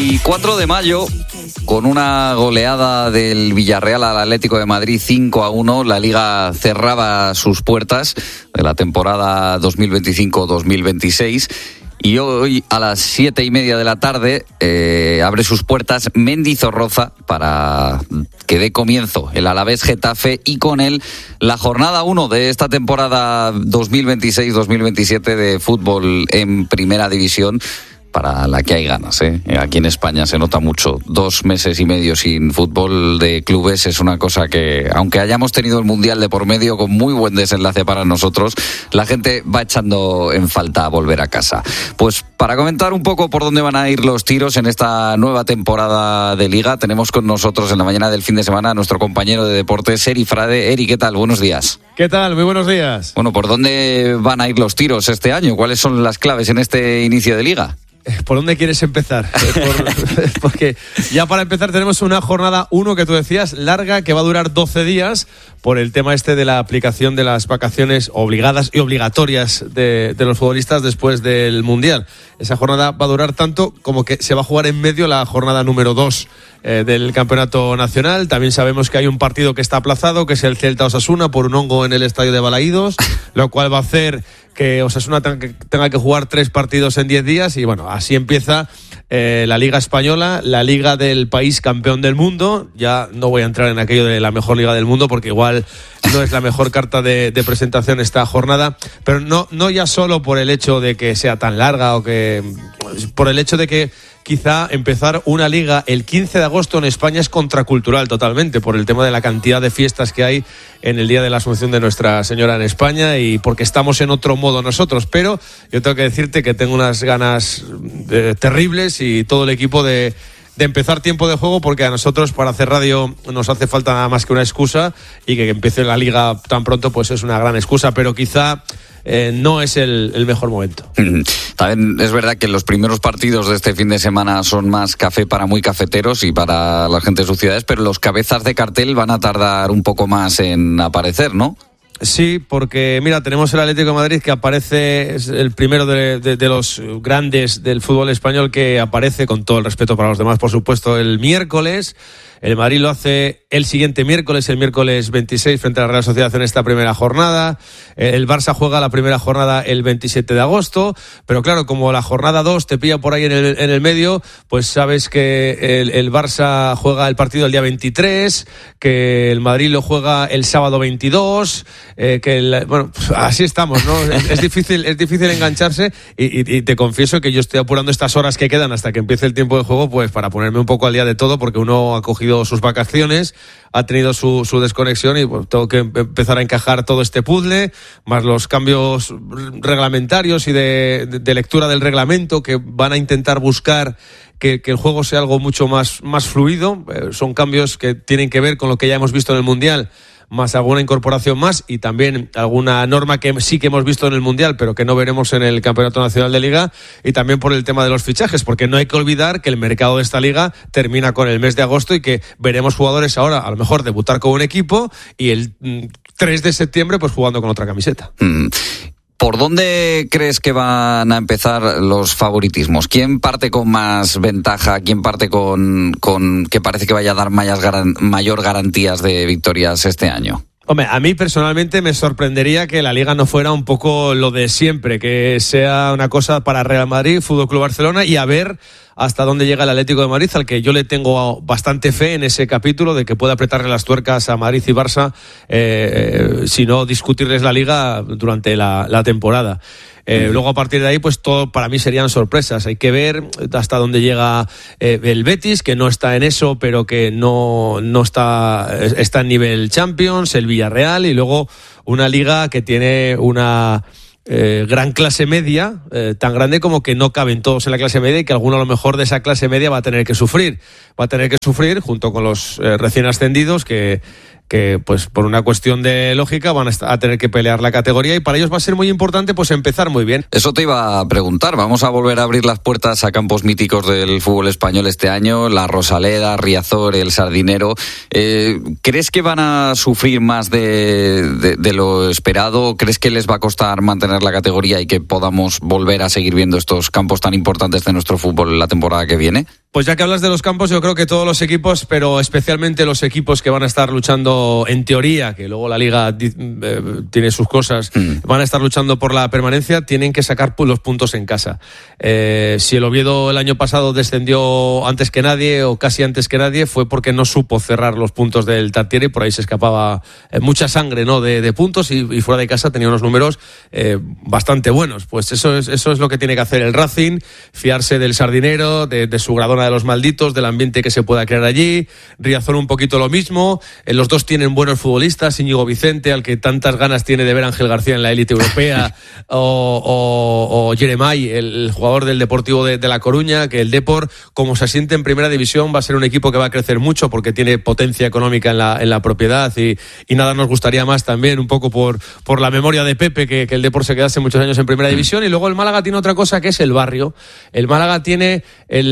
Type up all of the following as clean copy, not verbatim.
24 de mayo, con una goleada del Villarreal al Atlético de Madrid 5-1, la Liga cerraba sus puertas de la temporada 2025-2026. Y hoy a las 7:30 de la tarde abre sus puertas Mendizorroza para que dé comienzo el Alavés Getafe y con él la jornada 1 de esta temporada 2026-2027 de fútbol en Primera División, para la que hay ganas, ¿eh? Aquí en España se nota mucho. 2 meses y medio sin fútbol de clubes es una cosa que, aunque hayamos tenido el Mundial de por medio con muy buen desenlace para nosotros, la gente va echando en falta volver a casa. Pues para comentar un poco por dónde van a ir los tiros en esta nueva temporada de Liga, tenemos con nosotros en la mañana del fin de semana a nuestro compañero de deportes, Eri Frade. Eri, ¿qué tal? Buenos días. ¿Qué tal? Muy buenos días. Bueno, ¿por dónde van a ir los tiros este año? ¿Cuáles son las claves en este inicio de Liga? ¿Por dónde quieres empezar? Porque ya para empezar tenemos una jornada 1 que tú decías, larga, que va a durar 12 días por el tema de la aplicación de las vacaciones obligadas y obligatorias de los futbolistas después del Mundial. Esa jornada va a durar tanto como que se va a jugar en medio la jornada número 2 del Campeonato Nacional. También sabemos que hay un partido que está aplazado, que es el Celta-Osasuna, por un hongo en el estadio de Balaídos, lo cual va a hacer que Osasuna tenga que jugar 3 partidos en 10 días y bueno, así empieza la Liga Española, la Liga del país campeón del mundo. Ya no voy a entrar en aquello de la mejor Liga del mundo porque igual no es la mejor carta de presentación esta jornada, pero no ya solo por el hecho de que sea tan larga o que por el hecho de que quizá empezar una liga el 15 de agosto en España es contracultural totalmente, por el tema de la cantidad de fiestas que hay en el día de la Asunción de Nuestra Señora en España y porque estamos en otro modo nosotros. Pero yo tengo que decirte que tengo unas ganas terribles y todo el equipo de empezar tiempo de juego, porque a nosotros para hacer radio nos hace falta nada más que una excusa, y que empiece la liga tan pronto pues es una gran excusa, pero quizá no es el mejor momento. También es verdad que los primeros partidos de este fin de semana son más café para muy cafeteros y para la gente de sus ciudades, pero los cabezas de cartel van a tardar un poco más en aparecer, ¿no? Sí, porque mira, tenemos el Atlético de Madrid que aparece, es el primero de los grandes del fútbol español que aparece, con todo el respeto para los demás, por supuesto, el miércoles. El Madrid lo hace el siguiente miércoles, el miércoles 26, frente a la Real Sociedad en esta primera jornada. El Barça juega la primera jornada el 27 de agosto, pero claro, como la jornada 2 te pilla por ahí en el medio, pues sabes que el Barça juega el partido el día 23, que el Madrid lo juega el sábado 22, bueno, pues así estamos, ¿no? Es difícil engancharse y te confieso que yo estoy apurando estas horas que quedan hasta que empiece el tiempo de juego, pues para ponerme un poco al día de todo, porque uno ha cogido sus vacaciones, ha tenido su desconexión y pues, tengo que empezar a encajar todo este puzzle, más los cambios reglamentarios y de lectura del reglamento que van a intentar buscar que el juego sea algo mucho más fluido. Son cambios que tienen que ver con lo que ya hemos visto en el Mundial, más alguna incorporación más y también alguna norma que sí que hemos visto en el Mundial pero que no veremos en el Campeonato Nacional de Liga, y también por el tema de los fichajes, porque no hay que olvidar que el mercado de esta liga termina con el mes de agosto y que veremos jugadores ahora a lo mejor debutar con un equipo y el 3 de septiembre pues jugando con otra camiseta. ¿Por dónde crees que van a empezar los favoritismos? ¿Quién parte con más ventaja? ¿Quién parte con que parece que vaya a dar mayor garantías de victorias este año? Hombre, a mí personalmente me sorprendería que la Liga no fuera un poco lo de siempre, que sea una cosa para Real Madrid, Fútbol Club Barcelona, y a ver hasta dónde llega el Atlético de Madrid, al que yo le tengo bastante fe en ese capítulo de que pueda apretarle las tuercas a Madrid y Barça, si no discutirles la Liga durante la temporada. Luego a partir de ahí pues todo para mí serían sorpresas. Hay que ver hasta dónde llega el Betis, que no está en eso pero que no está en nivel Champions, el Villarreal, y luego una liga que tiene una gran clase media, tan grande como que no caben todos en la clase media y que alguno a lo mejor de esa clase media va a tener que sufrir junto con los recién ascendidos que pues por una cuestión de lógica van a tener que pelear la categoría, y para ellos va a ser muy importante pues empezar muy bien. Eso te iba a preguntar, vamos a volver a abrir las puertas a campos míticos del fútbol español este año, la Rosaleda, Riazor, el Sardinero. ¿Crees que van a sufrir más de lo esperado? ¿Crees que les va a costar mantener la categoría y que podamos volver a seguir viendo estos campos tan importantes de nuestro fútbol la temporada que viene? Pues ya que hablas de los campos, yo creo que todos los equipos, pero especialmente los equipos que van a estar luchando en teoría, que luego la Liga tiene sus cosas, van a estar luchando por la permanencia, tienen que sacar los puntos en casa. Si el Oviedo el año pasado descendió antes que nadie o casi antes que nadie, fue porque no supo cerrar los puntos del Tartiere y por ahí se escapaba mucha sangre, ¿no?, de puntos y fuera de casa tenía unos números bastante buenos. Pues eso es lo que tiene que hacer el Racing, fiarse del Sardinero, de su Gradona de los Malditos, del ambiente que se pueda crear allí. Riazor un poquito lo mismo. Los dos tienen buenos futbolistas, Íñigo Vicente, al que tantas ganas tiene de ver Ángel García en la élite europea, o Jeremai, el jugador del Deportivo de La Coruña, que el Depor, como se asiente en primera división, va a ser un equipo que va a crecer mucho porque tiene potencia económica en la propiedad y nada nos gustaría más también, un poco por la memoria de Pepe, que el Depor se quedase muchos años en primera división. Y luego el Málaga tiene otra cosa, que es el barrio. El Málaga tiene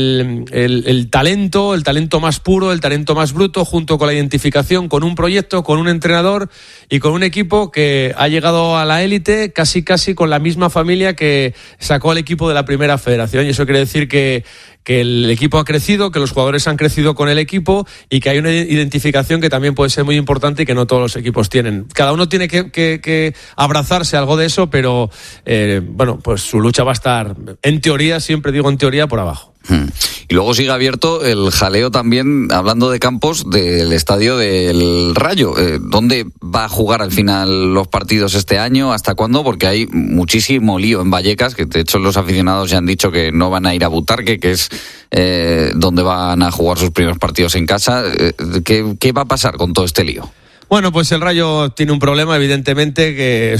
el talento más puro, el talento más bruto, junto con la identificación con un proyecto, con un entrenador y con un equipo que ha llegado a la élite casi con la misma familia que sacó al equipo de la primera federación. Y eso quiere decir que el equipo ha crecido, que los jugadores han crecido con el equipo y que hay una identificación que también puede ser muy importante y que no todos los equipos tienen. Cada uno tiene que abrazarse algo de eso, pero pues su lucha va a estar, en teoría, siempre digo en teoría, por abajo. Y luego sigue abierto el jaleo también, hablando de campos, del estadio del Rayo. ¿Dónde va a jugar al final los partidos este año? ¿Hasta cuándo? Porque hay muchísimo lío en Vallecas, que de hecho los aficionados ya han dicho que no van a ir a Butarque, que es donde van a jugar sus primeros partidos en casa. ¿Qué va a pasar con todo este lío? Bueno, pues el Rayo tiene un problema, evidentemente, que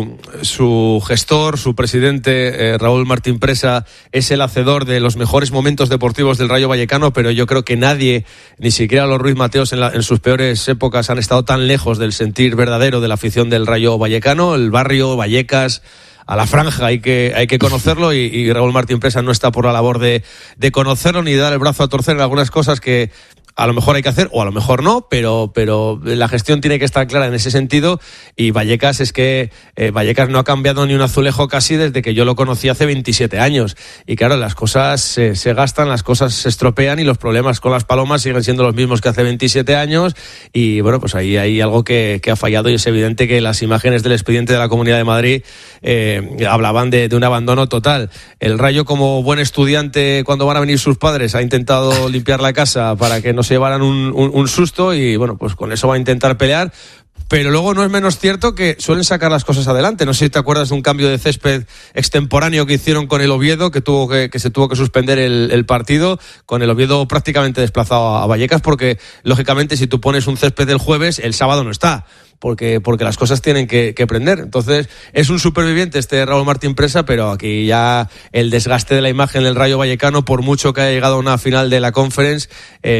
su gestor, su presidente, Raúl Martín Presa, es el hacedor de los mejores momentos deportivos del Rayo Vallecano, pero yo creo que nadie, ni siquiera los Ruiz Mateos en sus peores épocas, han estado tan lejos del sentir verdadero de la afición del Rayo Vallecano. El barrio, Vallecas, a la franja hay que conocerlo y Raúl Martín Presa no está por la labor de conocerlo ni de dar el brazo a torcer en algunas cosas que a lo mejor hay que hacer o a lo mejor no, pero la gestión tiene que estar clara en ese sentido. Y Vallecas Vallecas no ha cambiado ni un azulejo casi desde que yo lo conocí hace 27 años. Y claro, las cosas se gastan, las cosas se estropean y los problemas con las palomas siguen siendo los mismos que hace 27 años. Y bueno, pues ahí hay algo que ha fallado y es evidente que las imágenes del expediente de la Comunidad de Madrid hablaban de un abandono total. El Rayo, como buen estudiante, cuando van a venir sus padres, ha intentado limpiar la casa para que no se llevaran un susto y bueno, pues con eso va a intentar pelear. Pero luego no es menos cierto que suelen sacar las cosas adelante. No sé si te acuerdas de un cambio de césped extemporáneo que hicieron con el Oviedo, que se tuvo que suspender el partido, con el Oviedo prácticamente desplazado a Vallecas, porque lógicamente si tú pones un césped el jueves, el sábado no está. Porque las cosas tienen que prender. Entonces, es un superviviente este Raúl Martín Presa, pero aquí ya el desgaste de la imagen del Rayo Vallecano, por mucho que haya llegado a una final de la Conference,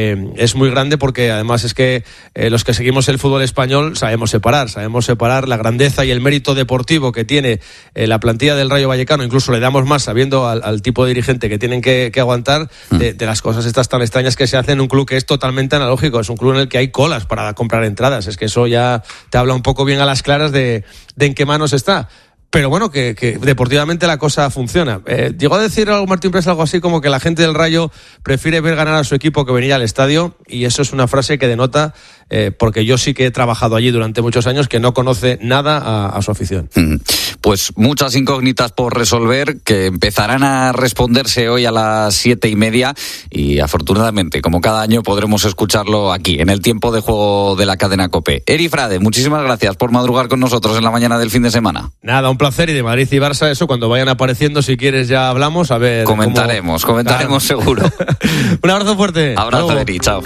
es muy grande, porque además es que los que seguimos el fútbol español sabemos separar la grandeza y el mérito deportivo que tiene la plantilla del Rayo Vallecano, incluso le damos más sabiendo al tipo de dirigente que tienen que aguantar de las cosas estas tan extrañas que se hacen en un club que es totalmente analógico. Es un club en el que hay colas para comprar entradas. Es que eso ya te habla un poco bien a las claras de en qué manos está. Pero bueno, que deportivamente la cosa funciona. Llegó a decir Martín Presa algo así como que la gente del Rayo prefiere ver ganar a su equipo que venir al estadio, y eso es una frase que denota, porque yo sí que he trabajado allí durante muchos años, que no conoce nada a su afición. Pues muchas incógnitas por resolver, que empezarán a responderse hoy a las 7:30, y afortunadamente, como cada año, podremos escucharlo aquí, en el tiempo de juego de la cadena COPE. Eri Frade, muchísimas gracias por madrugar con nosotros en la mañana del fin de semana. Nada, un placer. Y de Madrid y Barça, eso, cuando vayan apareciendo, si quieres ya hablamos, a ver. Comentaremos seguro. Un abrazo fuerte. Abrazo, Eri, chao.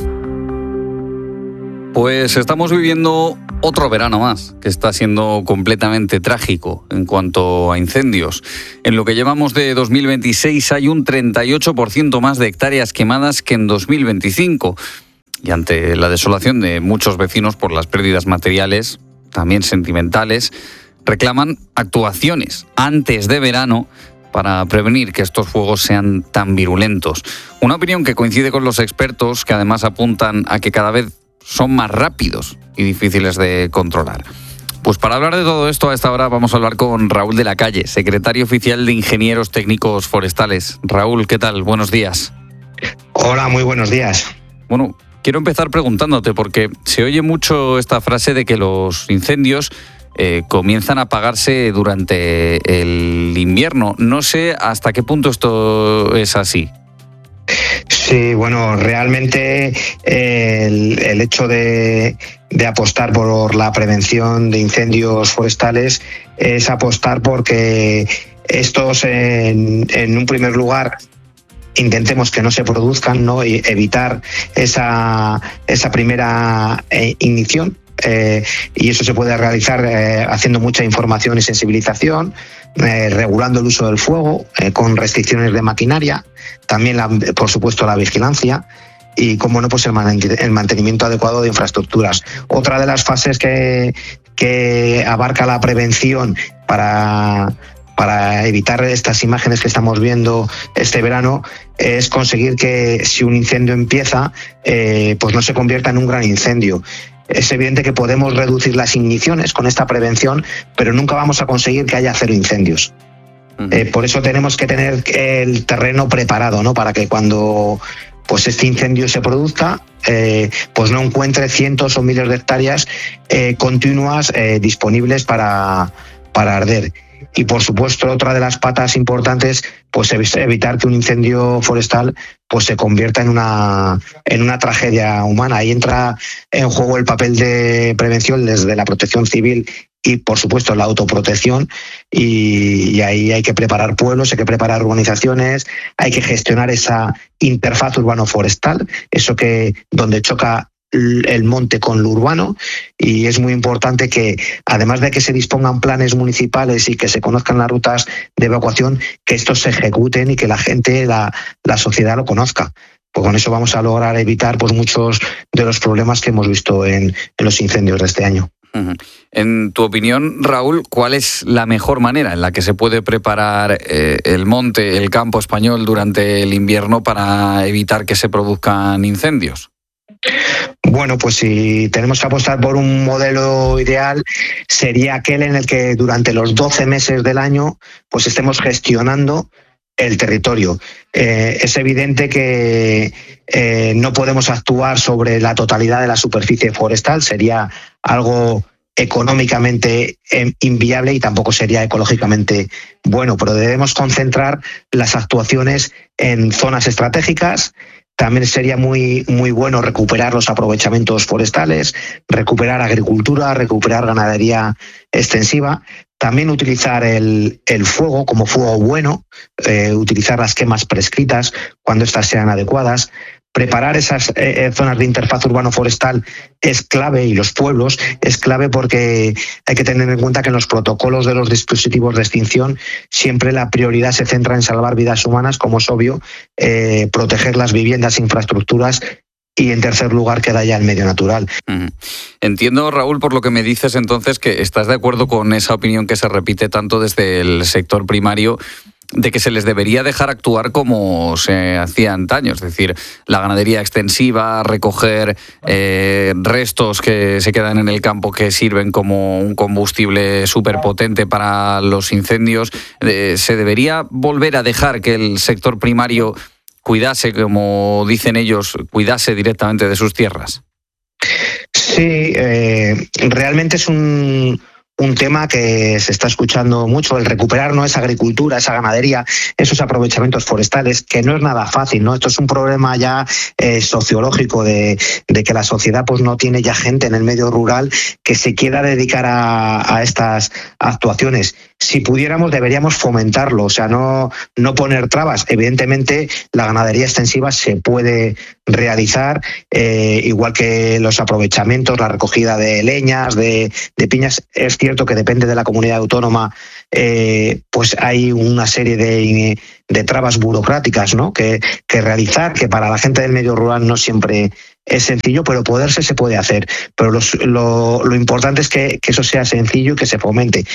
Pues estamos viviendo otro verano más, que está siendo completamente trágico en cuanto a incendios. En lo que llevamos de 2026 hay un 38% más de hectáreas quemadas que en 2025. Y ante la desolación de muchos vecinos por las pérdidas materiales, también sentimentales, reclaman actuaciones antes de verano para prevenir que estos fuegos sean tan virulentos. Una opinión que coincide con los expertos, que además apuntan a que cada vez son más rápidos y difíciles de controlar. Pues para hablar de todo esto, a esta hora vamos a hablar con Raúl de la Calle, secretario oficial de Ingenieros Técnicos Forestales. Raúl, ¿qué tal? Buenos días. Hola, muy buenos días. Bueno, quiero empezar preguntándote, porque se oye mucho esta frase de que los incendios comienzan a apagarse durante el invierno. No sé hasta qué punto esto es así. Sí, bueno, realmente el hecho de apostar por la prevención de incendios forestales es apostar porque estos, en un primer lugar, intentemos que no se produzcan, ¿no? Y evitar esa primera ignición. Y eso se puede realizar haciendo mucha información y sensibilización, regulando el uso del fuego, con restricciones de maquinaria, también por supuesto la vigilancia y, como no, pues el mantenimiento adecuado de infraestructuras. Otra de las fases que abarca la prevención para evitar estas imágenes que estamos viendo este verano es conseguir que, si un incendio empieza, pues no se convierta en un gran incendio. Es evidente que podemos reducir las igniciones con esta prevención, pero nunca vamos a conseguir que haya cero incendios. Por eso tenemos que tener el terreno preparado, ¿no? Para que cuando pues este incendio se produzca, pues no encuentre cientos o miles de hectáreas continuas disponibles para arder. Y, por supuesto, otra de las patas importantes, pues evitar que un incendio forestal pues se convierta en una tragedia humana. Ahí entra en juego el papel de prevención desde la protección civil y, por supuesto, la autoprotección. Y ahí hay que preparar pueblos, hay que preparar urbanizaciones, hay que gestionar esa interfaz urbano-forestal, eso que donde choca el monte con lo urbano, y es muy importante que, además de que se dispongan planes municipales y que se conozcan las rutas de evacuación, que estos se ejecuten y que la gente, la sociedad lo conozca. Pues con eso vamos a lograr evitar pues muchos de los problemas que hemos visto en los incendios de este año. En tu opinión, Raúl, ¿cuál es la mejor manera en la que se puede preparar el monte, el campo español durante el invierno para evitar que se produzcan incendios? Bueno, pues si tenemos que apostar por un modelo ideal, sería aquel en el que durante los 12 meses del año pues estemos gestionando el territorio. Es evidente que no podemos actuar sobre la totalidad de la superficie forestal, sería algo económicamente inviable y tampoco sería ecológicamente bueno, pero debemos concentrar las actuaciones en zonas estratégicas. También sería muy, muy bueno recuperar los aprovechamientos forestales, recuperar agricultura, recuperar ganadería extensiva. También utilizar el fuego como fuego bueno, utilizar las quemas prescritas cuando éstas sean adecuadas. Preparar esas zonas de interfaz urbano-forestal es clave, y los pueblos es clave, porque hay que tener en cuenta que en los protocolos de los dispositivos de extinción siempre la prioridad se centra en salvar vidas humanas, como es obvio, proteger las viviendas e infraestructuras, y en tercer lugar queda ya el medio natural. Entiendo, Raúl, por lo que me dices entonces, que estás de acuerdo con esa opinión que se repite tanto desde el sector primario, de que se les debería dejar actuar como se hacía antaño, es decir, la ganadería extensiva, recoger restos que se quedan en el campo que sirven como un combustible superpotente para los incendios. ¿Se debería volver a dejar que el sector primario cuidase, como dicen ellos, cuidase directamente de sus tierras? Sí, realmente es un tema que se está escuchando mucho, el recuperar, ¿no?, esa agricultura, esa ganadería, esos aprovechamientos forestales, que no es nada fácil, ¿no? Esto es un problema ya sociológico de que la sociedad pues no tiene ya gente en el medio rural que se quiera dedicar a estas actuaciones. Si pudiéramos, deberíamos fomentarlo, o sea, no poner trabas. Evidentemente, la ganadería extensiva se puede realizar, igual que los aprovechamientos, la recogida de leñas, de piñas. Es cierto que depende de la comunidad autónoma, pues hay una serie de trabas burocráticas, ¿no?, que realizar, que para la gente del medio rural no siempre es sencillo, pero se puede hacer. Pero lo importante es que eso sea sencillo y que se fomente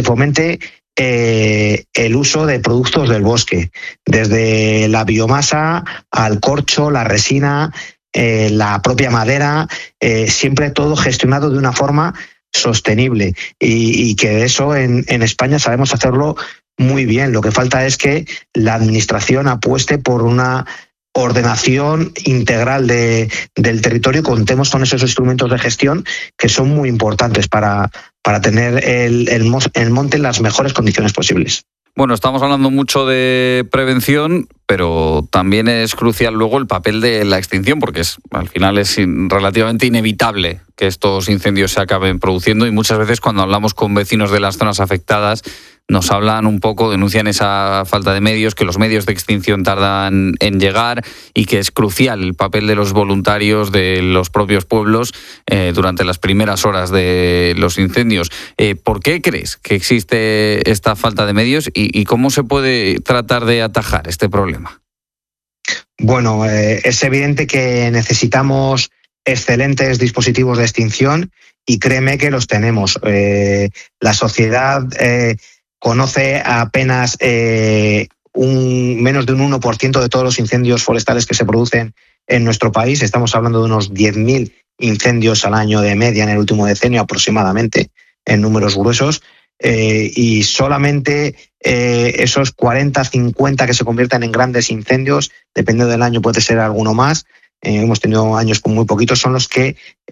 el uso de productos del bosque, desde la biomasa al corcho, la resina, la propia madera, siempre todo gestionado de una forma sostenible, y que eso en España sabemos hacerlo muy bien. Lo que falta es que la administración apueste por una ordenación integral del territorio, contemos con esos instrumentos de gestión que son muy importantes para tener el monte en las mejores condiciones posibles. Bueno, estamos hablando mucho de prevención, pero también es crucial luego el papel de la extinción, porque al final es relativamente inevitable que estos incendios se acaben produciendo, y muchas veces cuando hablamos con vecinos de las zonas afectadas nos hablan un poco, denuncian esa falta de medios, que los medios de extinción tardan en llegar y que es crucial el papel de los voluntarios de los propios pueblos durante las primeras horas de los incendios. ¿Por qué crees que existe esta falta de medios y cómo se puede tratar de atajar este problema? Bueno, es evidente que necesitamos excelentes dispositivos de extinción y créeme que los tenemos. La sociedad conoce apenas menos de un 1% de todos los incendios forestales que se producen en nuestro país. Estamos hablando de unos 10.000 incendios al año de media en el último decenio aproximadamente, en números gruesos. Y solamente esos 40, 50 que se convierten en grandes incendios, dependiendo del año puede ser alguno más, hemos tenido años con muy poquitos, son los que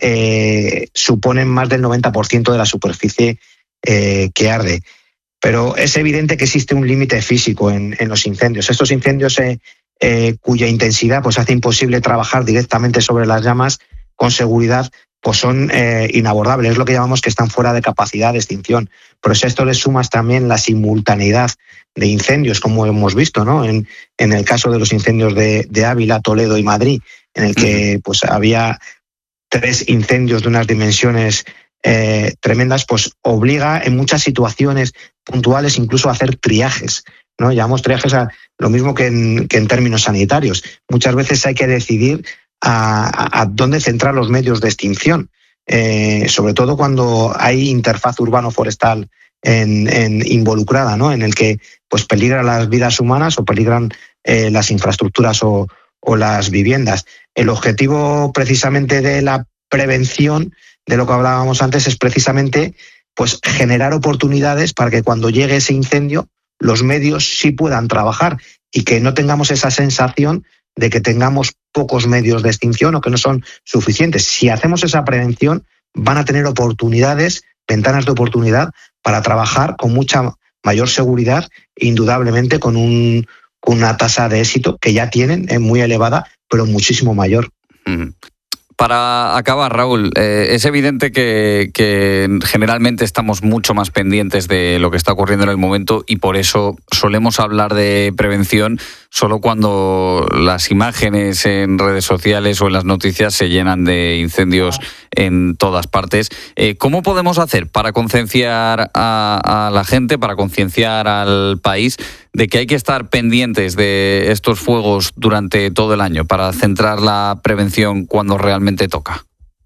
suponen más del 90% de la superficie que arde. Pero es evidente que existe un límite físico en los incendios. Estos incendios cuya intensidad pues hace imposible trabajar directamente sobre las llamas con seguridad, pues son inabordables. Es lo que llamamos que están fuera de capacidad de extinción. Pero si a esto le sumas también la simultaneidad de incendios, como hemos visto, ¿no? En el caso de los incendios de Ávila, Toledo y Madrid, en el que pues había 3 incendios de unas dimensiones tremendas, pues obliga en muchas situaciones puntuales incluso a hacer triajes, ¿no? Llamamos triajes a lo mismo que en términos sanitarios. Muchas veces hay que decidir a dónde centrar los medios de extinción, sobre todo cuando hay interfaz urbano-forestal involucrada, ¿no? En el que pues peligran las vidas humanas o peligran las infraestructuras o las viviendas. El objetivo precisamente de la prevención, de lo que hablábamos antes, es precisamente pues generar oportunidades para que cuando llegue ese incendio los medios sí puedan trabajar y que no tengamos esa sensación de que tengamos pocos medios de extinción o que no son suficientes. Si hacemos esa prevención, van a tener oportunidades, ventanas de oportunidad para trabajar con mucha mayor seguridad, indudablemente con una tasa de éxito que ya tienen, muy elevada, pero muchísimo mayor. Para acabar, Raúl, es evidente que generalmente estamos mucho más pendientes de lo que está ocurriendo en el momento y por eso solemos hablar de prevención solo cuando las imágenes en redes sociales o en las noticias se llenan de incendios en todas partes. ¿Cómo podemos hacer para concienciar a la gente, para concienciar al país de que hay que estar pendientes de estos fuegos durante todo el año para centrar la prevención cuando realmente toca?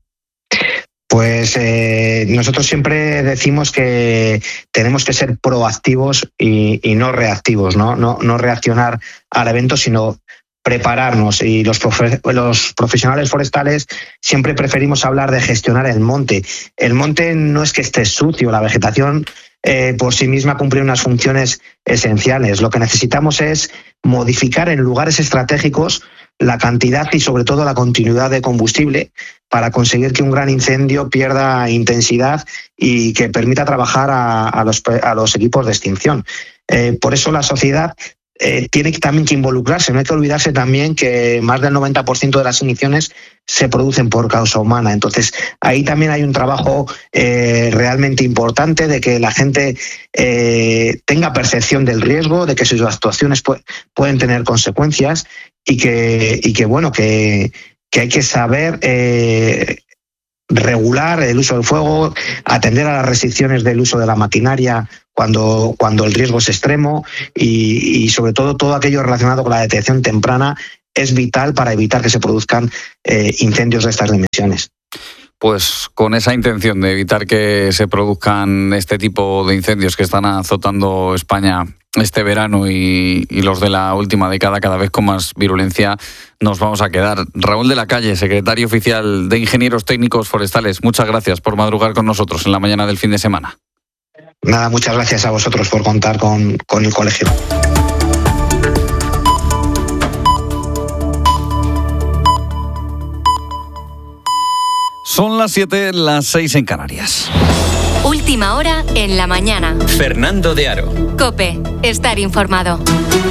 Pues nosotros siempre decimos que tenemos que ser proactivos y no reactivos, ¿no? No reaccionar al evento, sino prepararnos. Y los profesionales forestales siempre preferimos hablar de gestionar el monte. El monte no es que esté sucio, la vegetación por sí misma cumple unas funciones esenciales. Lo que necesitamos es modificar en lugares estratégicos la cantidad y sobre todo la continuidad de combustible para conseguir que un gran incendio pierda intensidad y que permita trabajar a los equipos de extinción. Por eso la sociedad tiene también que involucrarse. No hay que olvidarse también que más del 90% de las igniciones se producen por causa humana. Entonces, ahí también hay un trabajo realmente importante de que la gente tenga percepción del riesgo, de que sus actuaciones pueden tener consecuencias y que bueno, que hay que saber regular el uso del fuego, atender a las restricciones del uso de la maquinaria cuando el riesgo es extremo y sobre todo aquello relacionado con la detección temprana es vital para evitar que se produzcan incendios de estas dimensiones. Pues con esa intención de evitar que se produzcan este tipo de incendios que están azotando España este verano y los de la última década cada vez con más virulencia, nos vamos a quedar. Raúl de la Calle, secretario oficial de Ingenieros Técnicos Forestales, muchas gracias por madrugar con nosotros en la mañana del fin de semana. Nada, muchas gracias a vosotros por contar con el colegio. Son las 7, las 6 en Canarias. Última hora en la mañana. Fernando de Aro. COPE. Estar informado.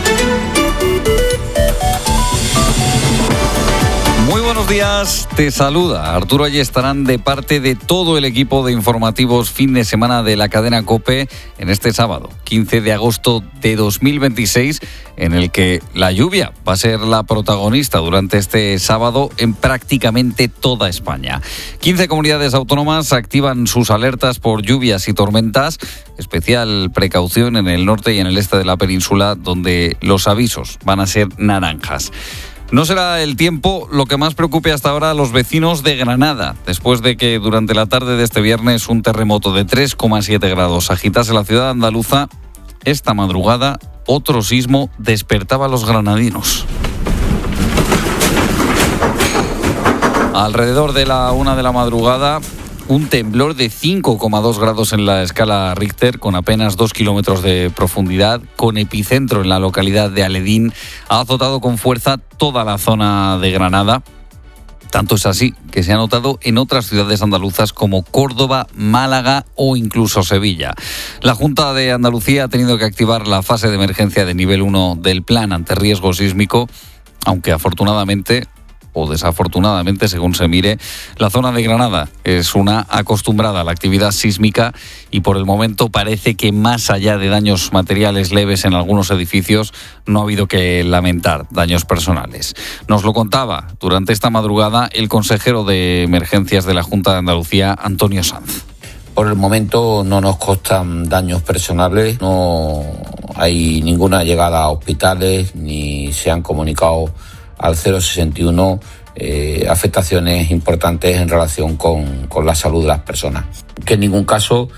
Muy buenos días, te saluda Arturo Ayestarán de parte de todo el equipo de informativos fin de semana de la cadena COPE en este sábado, 15 de agosto de 2026, en el que la lluvia va a ser la protagonista durante este sábado en prácticamente toda España. 15 comunidades autónomas activan sus alertas por lluvias y tormentas, especial precaución en el norte y en el este de la península, donde los avisos van a ser naranjas. No será el tiempo lo que más preocupe hasta ahora a los vecinos de Granada, después de que durante la tarde de este viernes un terremoto de 3,7 grados agitase la ciudad andaluza. Esta madrugada otro sismo despertaba a los granadinos. Alrededor de la 1 de la madrugada, un temblor de 5,2 grados en la escala Richter, con apenas 2 kilómetros de profundidad, con epicentro en la localidad de Aledín, ha azotado con fuerza toda la zona de Granada. Tanto es así que se ha notado en otras ciudades andaluzas como Córdoba, Málaga o incluso Sevilla. La Junta de Andalucía ha tenido que activar la fase de emergencia de nivel 1 del plan ante riesgo sísmico, aunque afortunadamente o desafortunadamente, según se mire, la zona de Granada es una acostumbrada a la actividad sísmica y por el momento parece que más allá de daños materiales leves en algunos edificios no ha habido que lamentar daños personales. Nos lo contaba durante esta madrugada el consejero de Emergencias de la Junta de Andalucía, Antonio Sanz. Por el momento no nos constan daños personales, no hay ninguna llegada a hospitales ni se han comunicado al 061 afectaciones importantes en relación con la salud de las personas. Que en ningún caso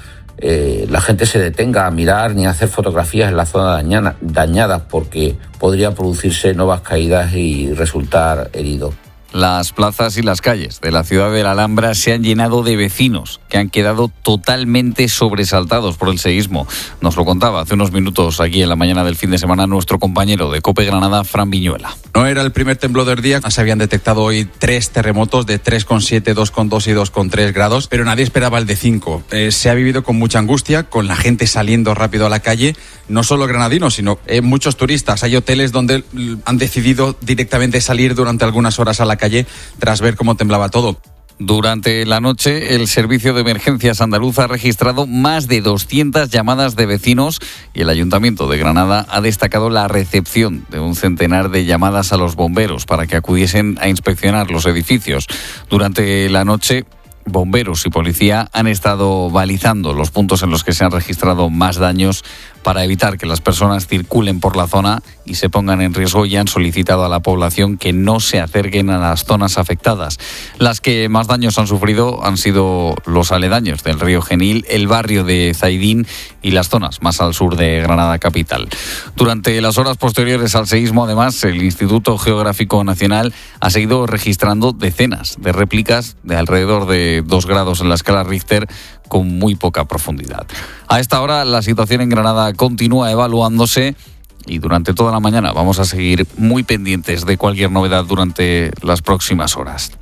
la gente se detenga a mirar ni a hacer fotografías en la zona dañadas porque podría producirse nuevas caídas y resultar herido. Las plazas y las calles de la ciudad de la Alhambra se han llenado de vecinos que han quedado totalmente sobresaltados por el seísmo. Nos lo contaba hace unos minutos aquí en la mañana del fin de semana nuestro compañero de COPE Granada, Fran Viñuela. No era el primer temblor del día, se habían detectado hoy 3 terremotos de 3,7, 2,2 y 2,3 grados, pero nadie esperaba el de 5. Se ha vivido con mucha angustia, con la gente saliendo rápido a la calle, no solo granadinos, sino muchos turistas. Hay hoteles donde han decidido directamente salir durante algunas horas a la calle tras ver cómo temblaba todo. Durante la noche, el Servicio de Emergencias andaluz ha registrado más de 200 llamadas de vecinos y el Ayuntamiento de Granada ha destacado la recepción de un centenar de llamadas a los bomberos para que acudiesen a inspeccionar los edificios. Durante la noche, bomberos y policía han estado balizando los puntos en los que se han registrado más daños para evitar que las personas circulen por la zona y se pongan en riesgo, y han solicitado a la población que no se acerquen a las zonas afectadas. Las que más daños han sufrido han sido los aledaños del río Genil, el barrio de Zaidín y las zonas más al sur de Granada capital. Durante las horas posteriores al seísmo, además, el Instituto Geográfico Nacional ha seguido registrando decenas de réplicas de alrededor de 2 grados en la escala Richter, con muy poca profundidad. A esta hora la situación en Granada continúa evaluándose y durante toda la mañana vamos a seguir muy pendientes de cualquier novedad durante las próximas horas.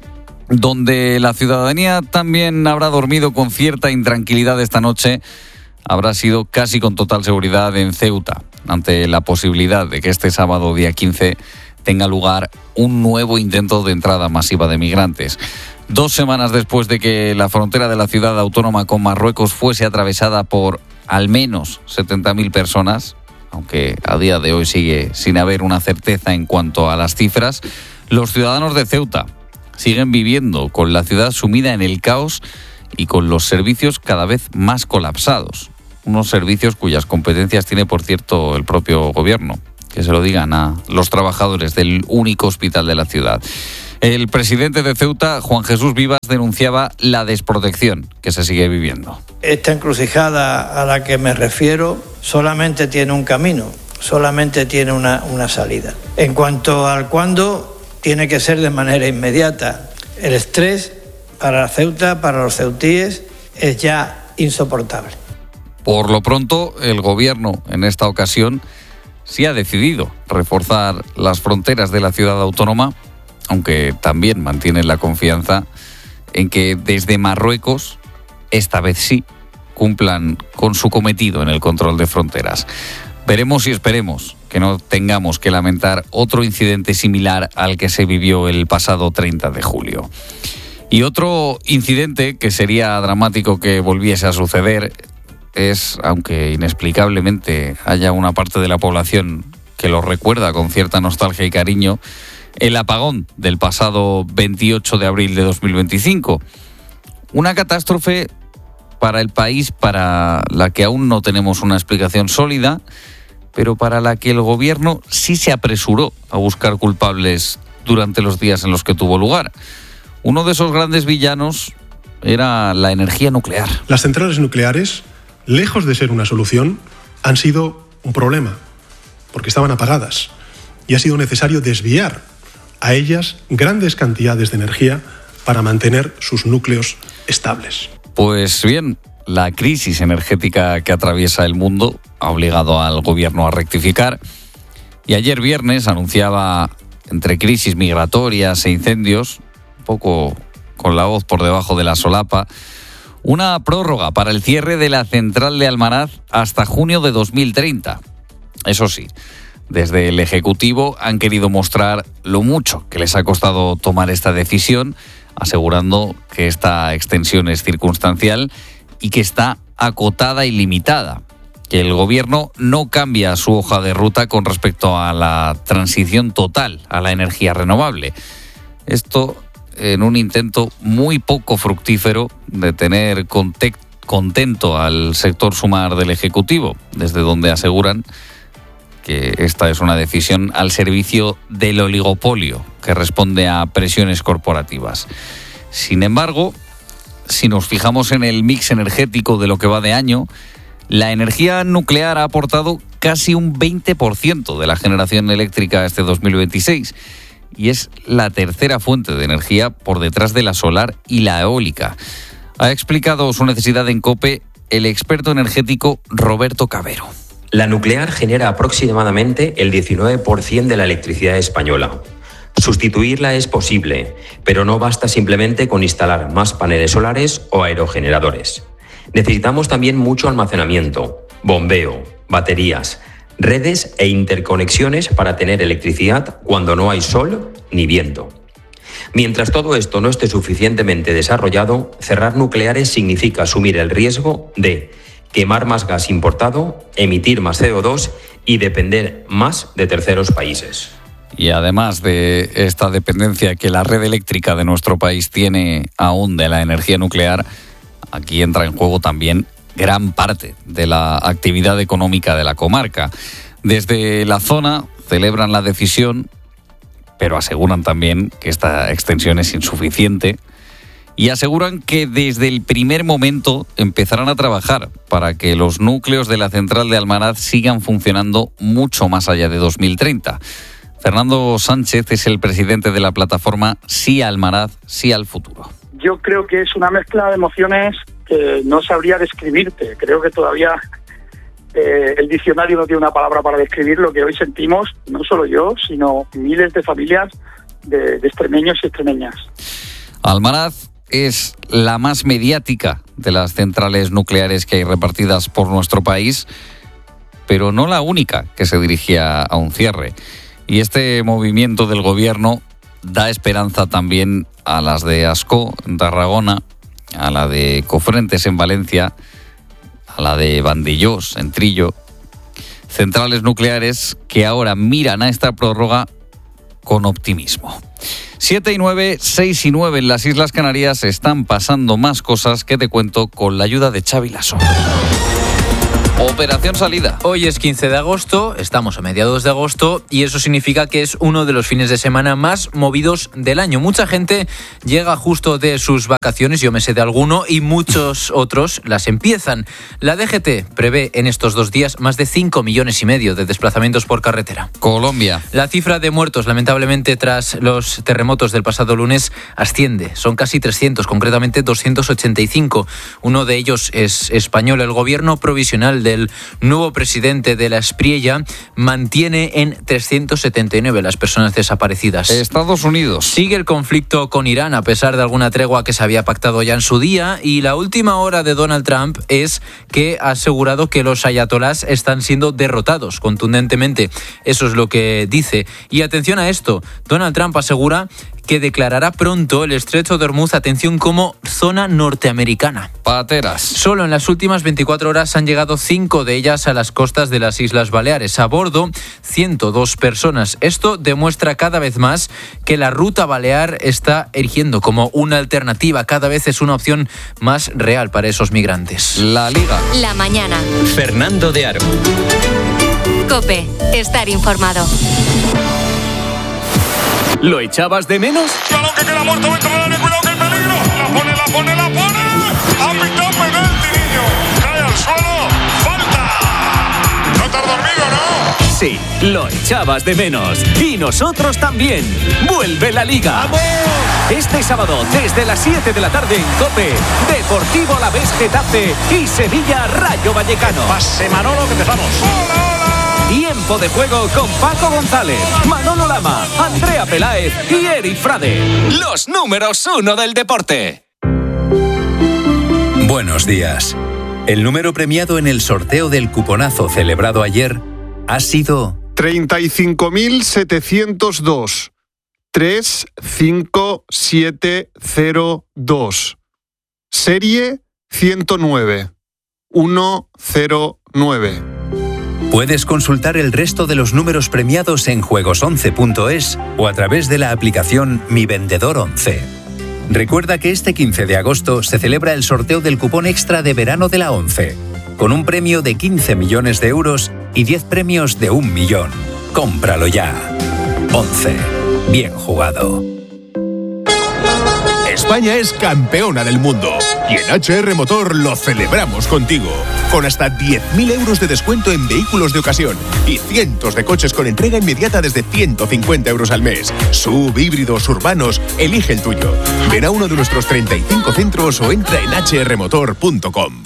Donde la ciudadanía también habrá dormido con cierta intranquilidad esta noche habrá sido casi con total seguridad en Ceuta, ante la posibilidad de que este sábado día 15 tenga lugar un nuevo intento de entrada masiva de migrantes. 2 semanas después de que la frontera de la ciudad autónoma con Marruecos fuese atravesada por al menos 70.000 personas, aunque a día de hoy sigue sin haber una certeza en cuanto a las cifras, los ciudadanos de Ceuta siguen viviendo con la ciudad sumida en el caos y con los servicios cada vez más colapsados. Unos servicios cuyas competencias tiene, por cierto, el propio gobierno. Que se lo digan a los trabajadores del único hospital de la ciudad. El presidente de Ceuta, Juan Jesús Vivas, denunciaba la desprotección que se sigue viviendo. Esta encrucijada a la que me refiero solamente tiene un camino, solamente tiene una salida. En cuanto al cuándo, tiene que ser de manera inmediata. El estrés para Ceuta, para los ceutíes, es ya insoportable. Por lo pronto, el gobierno en esta ocasión sí ha decidido reforzar las fronteras de la ciudad autónoma, aunque también mantiene la confianza en que desde Marruecos, esta vez sí, cumplan con su cometido en el control de fronteras. Veremos y esperemos que no tengamos que lamentar otro incidente similar al que se vivió el pasado 30 de julio. Y otro incidente que sería dramático que volviese a suceder es, aunque inexplicablemente haya una parte de la población que lo recuerda con cierta nostalgia y cariño, el apagón del pasado 28 de abril de 2025. Una catástrofe para el país para la que aún no tenemos una explicación sólida, pero para la que el gobierno sí se apresuró a buscar culpables durante los días en los que tuvo lugar. Uno de esos grandes villanos era la energía nuclear. Las centrales nucleares, lejos de ser una solución, han sido un problema, porque estaban apagadas y ha sido necesario desviar a ellas grandes cantidades de energía para mantener sus núcleos estables. Pues bien, la crisis energética que atraviesa el mundo ha obligado al gobierno a rectificar y ayer viernes anunciaba, entre crisis migratorias e incendios, un poco con la voz por debajo de la solapa, una prórroga para el cierre de la central de Almaraz hasta junio de 2030. Eso sí, desde el Ejecutivo han querido mostrar lo mucho que les ha costado tomar esta decisión, asegurando que esta extensión es circunstancial y que está acotada y limitada, que el gobierno no cambia su hoja de ruta con respecto a la transición total a la energía renovable. Esto en un intento muy poco fructífero de tener contento al sector sumar del Ejecutivo, desde donde aseguran que esta es una decisión al servicio del oligopolio que responde a presiones corporativas. Sin embargo, si nos fijamos en el mix energético de lo que va de año, la energía nuclear ha aportado casi un 20% de la generación eléctrica este 2026 y es la tercera fuente de energía por detrás de la solar y la eólica. Ha explicado su necesidad en COPE el experto energético Roberto Cabero. La nuclear genera aproximadamente el 19% de la electricidad española. Sustituirla es posible, pero no basta simplemente con instalar más paneles solares o aerogeneradores. Necesitamos también mucho almacenamiento, bombeo, baterías, redes e interconexiones para tener electricidad cuando no hay sol ni viento. Mientras todo esto no esté suficientemente desarrollado, cerrar nucleares significa asumir el riesgo de quemar más gas importado, emitir más CO2 y depender más de terceros países. Y además de esta dependencia que la red eléctrica de nuestro país tiene aún de la energía nuclear, aquí entra en juego también gran parte de la actividad económica de la comarca. Desde la zona celebran la decisión, pero aseguran también que esta extensión es insuficiente y aseguran que desde el primer momento empezarán a trabajar para que los núcleos de la central de Almaraz sigan funcionando mucho más allá de 2030. Fernando Sánchez es el presidente de la plataforma Sí a Almaraz, Sí al Futuro. Yo creo que es una mezcla de emociones que no sabría describirte. Creo que todavía el diccionario no tiene una palabra para describir lo que hoy sentimos, no solo yo, sino miles de familias de extremeños y extremeñas. Almaraz es la más mediática de las centrales nucleares que hay repartidas por nuestro país, pero no la única que se dirigía a un cierre. Y este movimiento del gobierno da esperanza también a las de Ascó en Tarragona, a la de Cofrentes en Valencia, a la de Vandellós en Trillo. Centrales nucleares que ahora miran a esta prórroga con optimismo. 7 y 9, 6 y 9 en las Islas Canarias están pasando más cosas que te cuento con la ayuda de Xavi Lasso. Operación salida. Hoy es 15 de agosto, estamos a mediados de agosto y eso significa que es uno de los fines de semana más movidos del año. Mucha gente llega justo de sus vacaciones, yo me sé de alguno, y muchos otros las empiezan. La DGT prevé en estos 2 días más de 5,5 millones de desplazamientos por carretera. Colombia. La cifra de muertos, lamentablemente, tras los terremotos del pasado lunes asciende. Son casi 300, concretamente 285. Uno de ellos es español. El gobierno provisional de del nuevo presidente de la Espriella, mantiene en 379 las personas desaparecidas. Estados Unidos. Sigue el conflicto con Irán, a pesar de alguna tregua que se había pactado ya en su día, y la última hora de Donald Trump es que ha asegurado que los ayatolás están siendo derrotados contundentemente. Eso es lo que dice. Y atención a esto, Donald Trump asegura que declarará pronto el Estrecho de Hormuz, atención, como zona norteamericana. Pateras. Solo en las últimas 24 horas han llegado 5 de ellas a las costas de las Islas Baleares. A bordo, 102 personas. Esto demuestra cada vez más que la ruta balear está erigiendo como una alternativa. Cada vez es una opción más real para esos migrantes. La Liga. La mañana. Fernando de Aro. COPE. Estar informado. ¿Lo echabas de menos? ¡Balón que queda muerto dentro del área! ¡Cuidado que hay peligro! ¡La pone! ¡Ha pitado penalti, niño! ¡Cae al suelo! ¡Falta! No te has dormido, ¿no? Sí, lo echabas de menos. Y nosotros también. ¡Vuelve la Liga! ¡Vamos! Este sábado, desde las 7 de la tarde en COPE, Deportivo Alavés Getafe y Sevilla Rayo Vallecano. Pase Manolo, que empezamos. ¡Hola! Tiempo de juego con Paco González, Manolo Lama, Andrea Peláez y Eric Frade. Los números 1 del deporte. Buenos días. El número premiado en el sorteo del cuponazo celebrado ayer ha sido 35.702. 35702. Serie 109. 109. Puedes consultar el resto de los números premiados en juegos11.es o a través de la aplicación Mi Vendedor 11. Recuerda que este 15 de agosto se celebra el sorteo del cupón extra de verano de la 11, con un premio de 15 millones de euros y 10 premios de 1 millón. Cómpralo ya. 11. Bien jugado. España es campeona del mundo y en HR Motor lo celebramos contigo. Con hasta 10.000 euros de descuento en vehículos de ocasión y cientos de coches con entrega inmediata desde 150 euros al mes. SUV, híbridos, urbanos, elige el tuyo. Ven a uno de nuestros 35 centros o entra en hrmotor.com.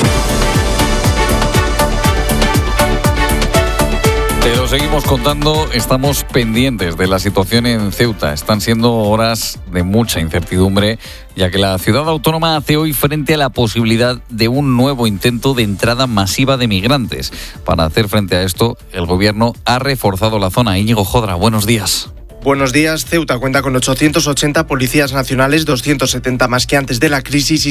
Te lo seguimos contando, estamos pendientes de la situación en Ceuta. Están siendo horas de mucha incertidumbre, ya que la ciudad autónoma hace hoy frente a la posibilidad de un nuevo intento de entrada masiva de migrantes. Para hacer frente a esto, el gobierno ha reforzado la zona. Íñigo Jodra, buenos días. Buenos días. Ceuta cuenta con 880 policías nacionales, 270 más que antes de la crisis y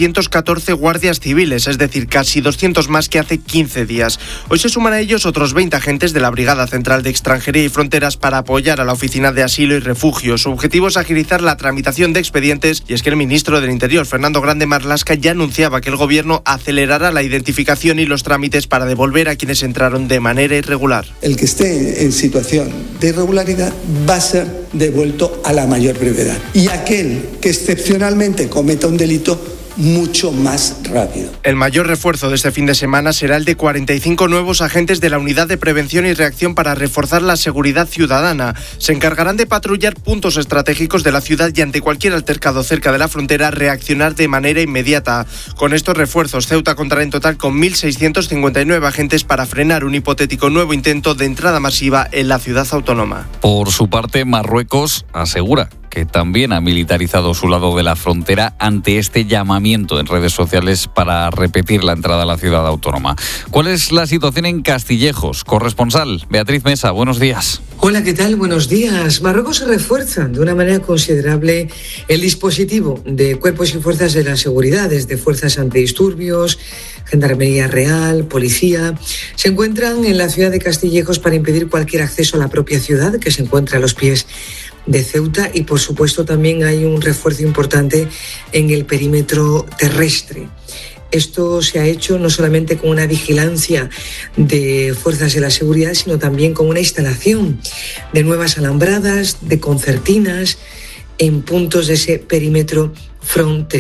714 guardias civiles, es decir, casi 200 más que hace 15 días. Hoy se suman a ellos otros 20 agentes de la Brigada Central de Extranjería y Fronteras para apoyar a la Oficina de Asilo y Refugio. Su objetivo es agilizar la tramitación de expedientes y es que el ministro del Interior, Fernando Grande Marlaska, ya anunciaba que el gobierno acelerará la identificación y los trámites para devolver a quienes entraron de manera irregular. El que esté en situación de irregularidad va a ser devuelto a la mayor brevedad. Y aquel que excepcionalmente cometa un delito, mucho más rápido. El mayor refuerzo de este fin de semana será el de 45 nuevos agentes de la Unidad de Prevención y Reacción para reforzar la seguridad ciudadana. Se encargarán de patrullar puntos estratégicos de la ciudad y ante cualquier altercado cerca de la frontera reaccionar de manera inmediata. Con estos refuerzos, Ceuta contará en total con 1.659 agentes para frenar un hipotético nuevo intento de entrada masiva en la ciudad autónoma. Por su parte, Marruecos asegura que también ha militarizado su lado de la frontera ante este llamamiento en redes sociales para repetir la entrada a la ciudad autónoma. ¿Cuál es la situación en Castillejos? Corresponsal, Beatriz Mesa, buenos días. Hola, ¿qué tal? Buenos días. Marruecos refuerza de una manera considerable el dispositivo de cuerpos y fuerzas de la seguridad, desde fuerzas antidisturbios, Gendarmería Real, Policía. Se encuentran en la ciudad de Castillejos para impedir cualquier acceso a la propia ciudad, que se encuentra a los pies de Ceuta, y por supuesto también hay un refuerzo importante en el perímetro terrestre. Esto se ha hecho no solamente con una vigilancia de fuerzas de la seguridad, sino también con una instalación de nuevas alambradas, de concertinas en puntos de ese perímetro fronterizo.